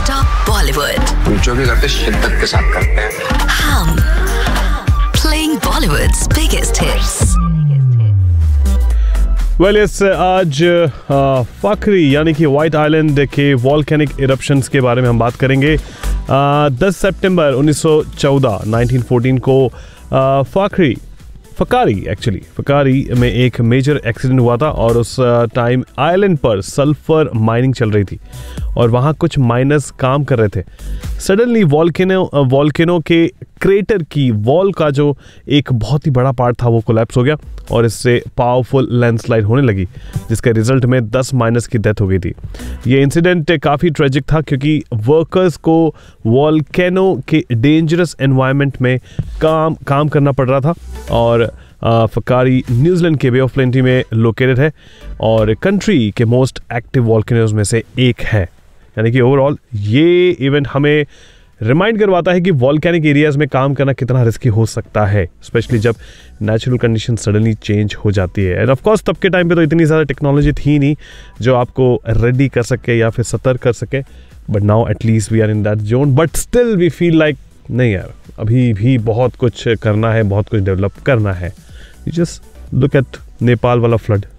Non-stop Bollywood. जो भी करते शिद्दत के साथ करते हैं. Hum. Playing Bollywood's biggest hits. Well yes, आज फाखरी यानी कि वाइट आइलैंड के वॉल्केनिक इरप्शंस के बारे में हम बात करेंगे. 10 सितंबर 1914 को फकारी में एक मेजर एक्सीडेंट हुआ था और उस टाइम आइलैंड पर सल्फर माइनिंग चल रही थी और वहाँ कुछ माइनर्स काम कर रहे थे. सडनली वॉल्केनो के क्रेटर की वॉल का जो एक बहुत ही बड़ा पार्ट था वो कोलैप्स हो गया और इससे पावरफुल लैंडस्लाइड होने लगी, जिसके रिजल्ट में 10 माइनर्स की डेथ हो गई थी. ये इंसिडेंट काफ़ी ट्रेजिक था क्योंकि वर्कर्स को वॉल्केनो के डेंजरस एनवायरनमेंट में काम करना पड़ रहा था और फकारी न्यूजीलैंड के बे ऑफ प्लेंटी में लोकेटेड है और कंट्री के मोस्ट एक्टिव वॉल्केनोज में से एक है. यानी कि ओवरऑल ये इवेंट हमें रिमाइंड करवाता है कि वॉल्केनिक एरियाज में काम करना कितना रिस्की हो सकता है, स्पेशली जब नेचुरल कंडीशन सडनली चेंज हो जाती है. एंड ऑफ कोर्स तब के टाइम पे तो इतनी ज़्यादा टेक्नोलॉजी थी नहीं जो आपको रेडी कर सके या फिर सतर्क कर सके. But now at least we are in that zone, but still we feel like नहीं यार, अभी भी बहुत कुछ करना है, बहुत कुछ डेवलप करना है. You just look at Nepal वाला फ्लड.